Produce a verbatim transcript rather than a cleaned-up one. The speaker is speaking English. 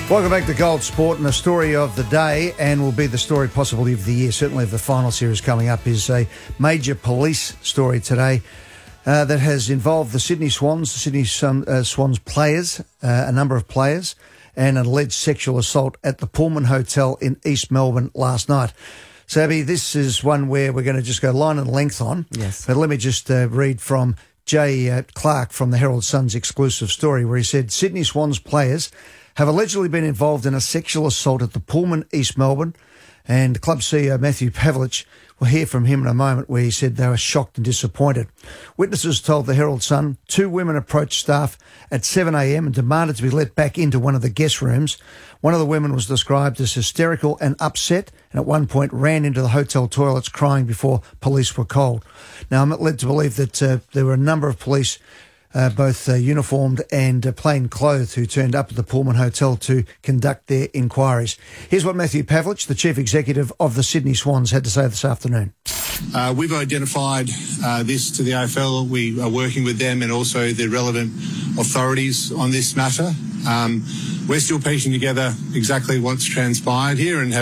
Welcome back to Gold Sport, and the story of the day, and will be the story possibly of the year, certainly of the final series coming up, is a major police story today uh, that has involved the Sydney Swans, the Sydney Sun, uh, Swans players, uh, a number of players, and an alleged sexual assault at the Pullman Hotel in East Melbourne last night. So, Abby, this is one where we're going to just go line and length on. Yes. But let me just uh, read from Jay uh, Clark from the Herald Sun's exclusive story, where he said, Sydney Swans players have allegedly been involved in a sexual assault at the Pullman, East Melbourne, and club C E O Matthew Pavlich, we'll hear from him in a moment, where he said they were shocked and disappointed. Witnesses told the Herald Sun two women approached staff at seven a m and demanded to be let back into one of the guest rooms. One of the women was described as hysterical and upset, and at one point ran into the hotel toilets crying before police were called. Now, I'm led to believe that uh, there were a number of police Uh, both uh, uniformed and uh, plain clothed, who turned up at the Pullman Hotel to conduct their inquiries. Here's what Matthew Pavlich, the Chief Executive of the Sydney Swans, had to say this afternoon. Uh, we've identified uh, this to the A F L. We are working with them and also the relevant authorities on this matter. Um, we're still piecing together exactly what's transpired here and have